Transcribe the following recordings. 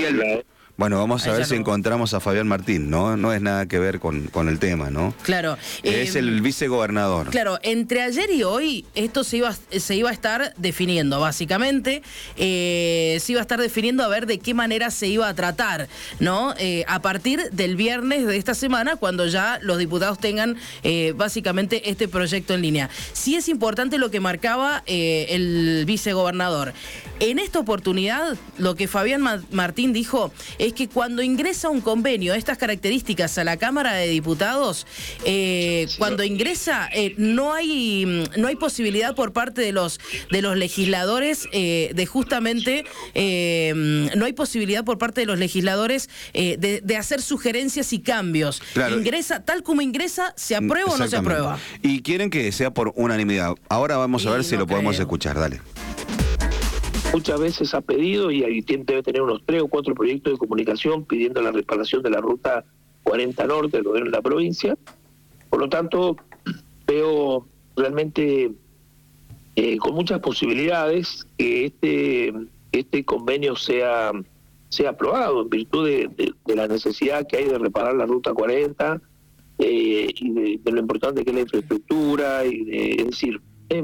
Fabián. Bueno, vamos a ver si encontramos a Fabián Martín, ¿no? No es nada que ver con el tema, ¿no? Claro. Es el vicegobernador. Claro, entre ayer y hoy esto se iba a estar definiendo, básicamente. Se iba a estar definiendo a ver de qué manera se iba a tratar, ¿no? A partir del viernes de esta semana, cuando ya los diputados tengan básicamente este proyecto en línea. Sí es importante lo que marcaba el vicegobernador. En esta oportunidad, lo que Fabián Martín dijo es que cuando ingresa un convenio de estas características a la Cámara de Diputados, cuando ingresa no hay posibilidad por parte de los legisladores de justamente no hay posibilidad por parte de los legisladores de hacer sugerencias y cambios. Claro. Ingresa tal como ingresa, ¿se aprueba o no se aprueba? Y quieren que sea por unanimidad. Ahora vamos a ver si lo podemos escuchar. Dale. Muchas veces ha pedido, y ahí debe tener unos 3 o 4 proyectos de comunicación pidiendo la reparación de la ruta 40 Norte del gobierno de la provincia. Por lo tanto, veo realmente con muchas posibilidades que este convenio sea aprobado en virtud de la necesidad que hay de reparar la ruta 40 y de lo importante que es la infraestructura, es decir,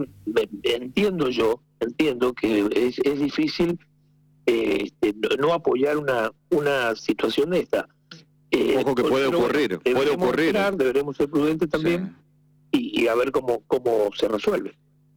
entiendo que es difícil no apoyar una situación de esta. Ojo que puede ocurrir. Deberemos ser prudentes también, sí. y a ver cómo se resuelve.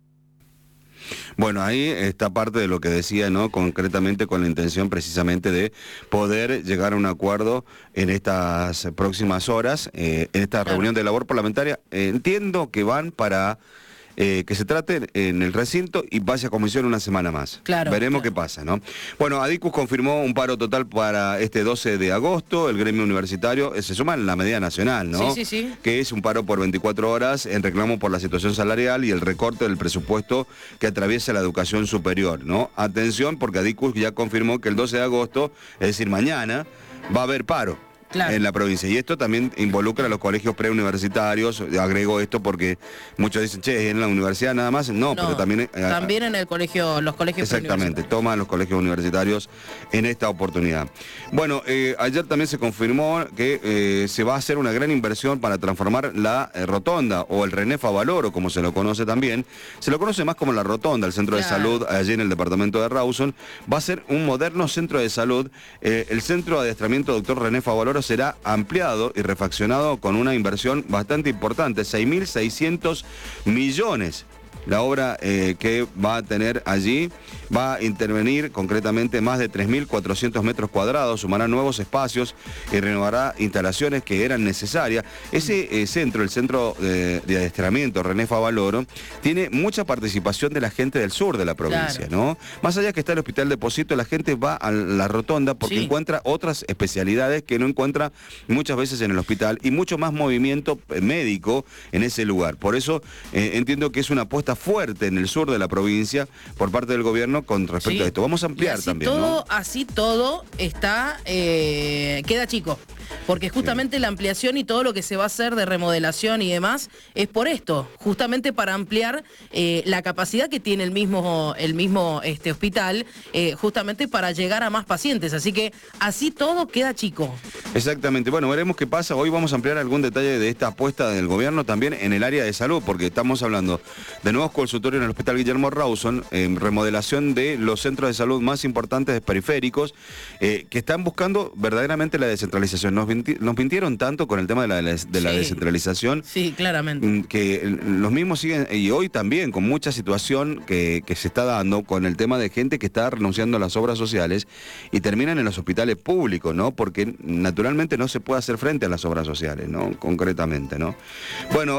Bueno, ahí está parte de lo que decía, ¿no? Concretamente con la intención precisamente de poder llegar a un acuerdo en estas próximas horas, en esta reunión de labor parlamentaria. Entiendo que van para que se trate en el recinto y pase a comisión una semana más. Claro, veremos qué pasa, ¿no? Bueno, Adicus confirmó un paro total para este 12 de agosto. El gremio universitario se suma en la medida nacional, ¿no? Sí. Que es un paro por 24 horas en reclamo por la situación salarial y el recorte del presupuesto que atraviesa la educación superior, ¿no? Atención, porque Adicus ya confirmó que el 12 de agosto, es decir, mañana, va a haber paro. Claro. En la provincia. Y esto también involucra a los colegios preuniversitarios. Agrego esto porque muchos dicen, che, ¿en la universidad nada más? No, pero también... también en el colegio, los colegios exactamente, toman los colegios universitarios en esta oportunidad. Bueno, ayer también se confirmó que se va a hacer una gran inversión para transformar la rotonda, o el René Favaloro, como se lo conoce también. Se lo conoce más como la rotonda, el centro de salud allí en el departamento de Rawson. Va a ser un moderno centro de salud. El centro de adiestramiento Dr. René Favaloro será ampliado y refaccionado con una inversión bastante importante, 6.600 millones. La obra que va a tener allí va a intervenir concretamente más de 3.400 metros cuadrados, sumará nuevos espacios y renovará instalaciones que eran necesarias. Ese centro, el centro de adiestramiento René Favaloro, tiene mucha participación de la gente del sur de la provincia, ¿no? Más allá que está el Hospital de Pocito, la gente va a la rotonda porque encuentra otras especialidades que no encuentra muchas veces en el hospital y mucho más movimiento médico en ese lugar. Por eso entiendo que es una apuesta fuerte en el sur de la provincia por parte del gobierno con respecto a esto. Vamos a ampliar también, ¿no? Así todo está, queda chico, porque justamente la ampliación y todo lo que se va a hacer de remodelación y demás es por esto, justamente para ampliar la capacidad que tiene el mismo hospital, justamente para llegar a más pacientes. Así que así todo queda chico. Exactamente. Bueno, veremos qué pasa. Hoy vamos a ampliar algún detalle de esta apuesta del gobierno también en el área de salud, porque estamos hablando de nuevos consultorios en el Hospital Guillermo Rawson, remodelación de los centros de salud más importantes periféricos, que están buscando verdaderamente la descentralización. Nos mintieron tanto con el tema de la descentralización. Sí, claramente. Que los mismos siguen, y hoy también, con mucha situación que se está dando con el tema de gente que está renunciando a las obras sociales y terminan en los hospitales públicos, ¿no? Porque naturalmente no se puede hacer frente a las obras sociales, ¿no? Concretamente, ¿no? Bueno,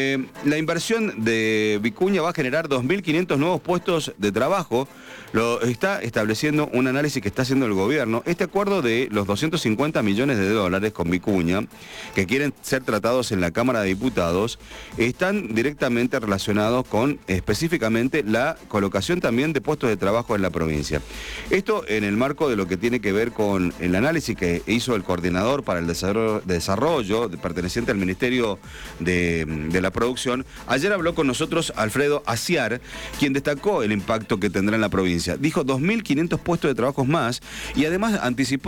la inversión de Vicuña va a generar 2.500 nuevos puestos de trabajo. Lo está estableciendo un análisis que está haciendo el gobierno. Este acuerdo de los 250 millones de dólares con Vicuña, que quieren ser tratados en la Cámara de Diputados, están directamente relacionados con específicamente la colocación también de puestos de trabajo en la provincia. Esto en el marco de lo que tiene que ver con el análisis que hizo el coordinador para el desarrollo perteneciente al Ministerio de la Producción. Ayer habló con nosotros Alfredo Aciar, quien destacó el impacto que tendrá en la provincia. Dijo 2.500 puestos de trabajo más y además anticipó